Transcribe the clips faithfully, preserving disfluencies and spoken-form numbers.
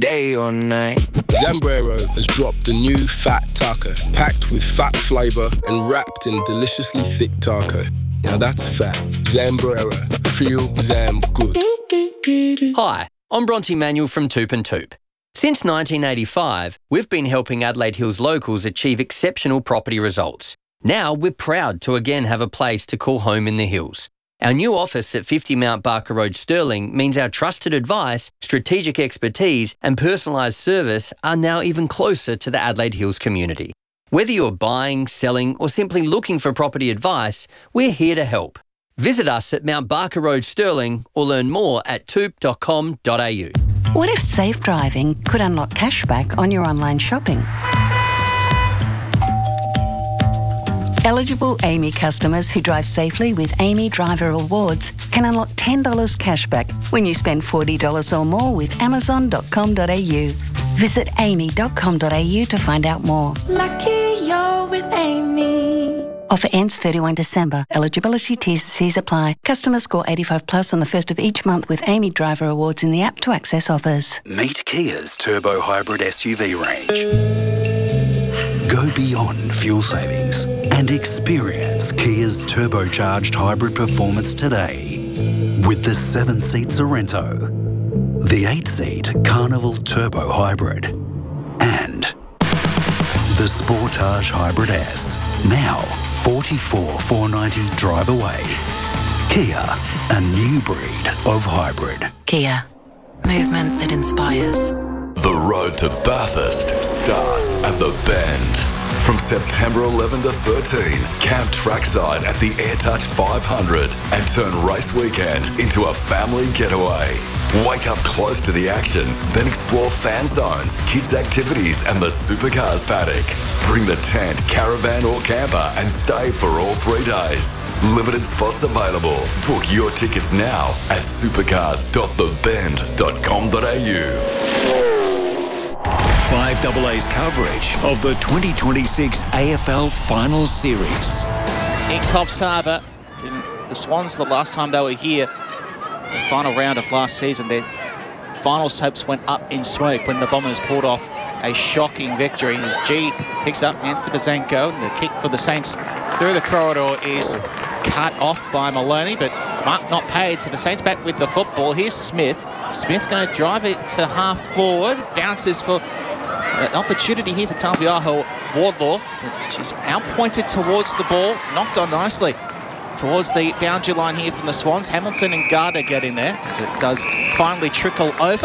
day or night. Zambrero has dropped the new Fat Taco, packed with fat flavour and wrapped in deliciously thick taco. Now that's fat. Zambrero. Feel Zam good. Hi, I'm Bronte Manuel from Toop and Toop. Since nineteen eighty-five, we've been helping Adelaide Hills locals achieve exceptional property results. Now we're proud to again have a place to call home in the hills. Our new office at fifty Mount Barker Road, Stirling, means our trusted advice, strategic expertise and personalised service are now even closer to the Adelaide Hills community. Whether you're buying, selling or simply looking for property advice, we're here to help. Visit us at Mount Barker Road, Stirling or learn more at toop dot com dot a u. What if safe driving could unlock cashback on your online shopping? Eligible A M I customers who drive safely with A M I Driver Awards can unlock ten dollars cashback when you spend forty dollars or more with amazon dot com dot a u. Visit a m i dot com dot a u to find out more. Lucky you're with Amy. Offer ends thirty-first December. Eligibility T's and C's apply. Customers score eighty-five plus on the first of each month with A M I Driver Awards in the app to access offers. Meet Kia's turbo hybrid S U V range. Go beyond fuel savings and experience Kia's turbocharged hybrid performance today with the seven-seat Sorrento, the eight-seat Carnival Turbo Hybrid, and the Sportage Hybrid S. Now forty-four thousand four hundred ninety dollars drive away. Kia, a new breed of hybrid. Kia, movement that inspires. The road to Bathurst starts at the Bend. From September eleventh to thirteenth, camp trackside at the AirTouch five hundred and turn race weekend into a family getaway. Wake up close to the action, then explore fan zones, kids' activities and the supercars paddock. Bring the tent, caravan or camper and stay for all three days. Limited spots available. Book your tickets now at supercars dot the bend dot com dot a u. five A A's coverage of the twenty twenty-six A F L Finals Series. In Coffs Harbour, in the Swans, the last time they were here, the final round of last season, their finals hopes went up in smoke when the Bombers pulled off a shocking victory. As G picks up, hands to Bazenko, and the kick for the Saints through the corridor is cut off by Maloney, but mark not paid, so the Saints back with the football. Here's Smith. Smith's going to drive it to half forward, bounces for an opportunity here for Tafiaho Wardlaw. She's out pointed towards the ball, knocked on nicely towards the boundary line here from the Swans. Hamilton and Gardner get in there as it does finally trickle over,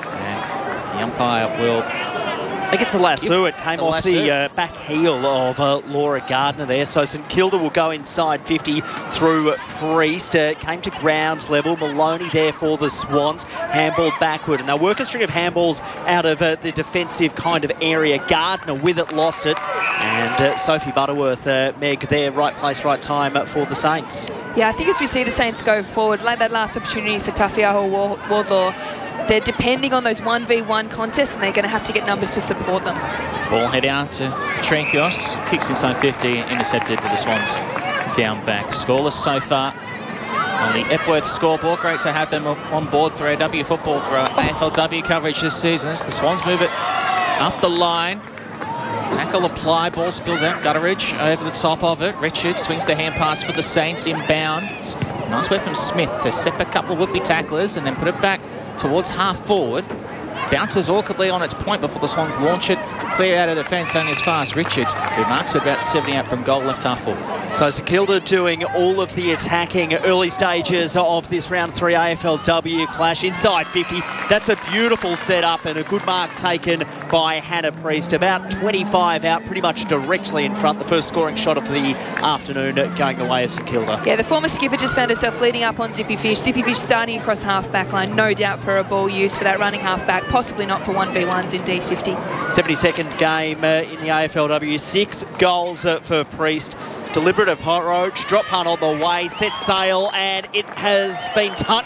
and the umpire will... I think it's a lasso. It came off lasso. the uh, back heel of uh, Laura Gardner there. So St Kilda will go inside fifty through Priest. Uh, came to ground level. Maloney there for the Swans. Handball backward. And they'll work a string of handballs out of uh, the defensive kind of area. Gardner with it, lost it. And uh, Sophie Butterworth, uh, Meg there, right place, right time for the Saints. Yeah, I think as we see the Saints go forward, like that last opportunity for Tafiaho Wardlaw, they're depending on those one v one contests and they're going to have to get numbers to support them. Ball head out to Trenkios. Kicks inside fifty, intercepted for the Swans. Down back. Scoreless so far on the Epworth scoreboard. Great to have them on board for A W football for our A F L W coverage this season. As the Swans move it up the line. Tackle apply, ball spills out. Gutteridge over the top of it. Richards swings the hand pass for the Saints inbound. Nice work from Smith to set a couple of would-be tacklers and then put it back towards half forward. Bounces awkwardly on its point before the Swans launch it. Clear out of defence, only as fast. Richards, who marks it about seventy out from goal, left half forward. So St Kilda doing all of the attacking early stages of this round three A F L W clash. Inside fifty, that's a beautiful setup and a good mark taken by Hannah Priest. About twenty-five out, pretty much directly in front. The first scoring shot of the afternoon going the way of St Kilda. Yeah, the former skipper just found herself leading up on Zippy Fish. Zippy Fish starting across half-back line, no doubt for a ball use for that running half-back, possibly not for one v ones in D fifty. seventy-second game uh, in the A F L W, six goals uh, for Priest. Deliberate approach, drop punt on the way, set sail, and it has been touched.